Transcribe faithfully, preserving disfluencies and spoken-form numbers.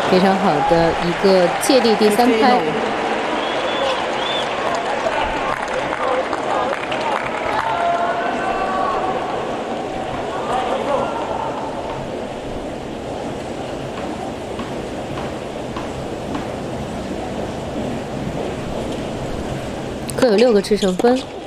非常好的一个借力第三拍。各有六个制胜分。